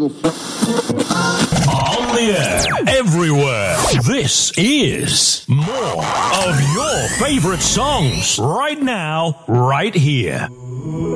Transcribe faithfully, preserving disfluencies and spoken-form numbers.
On the air, everywhere. This is more of your favorite songs right now, right here.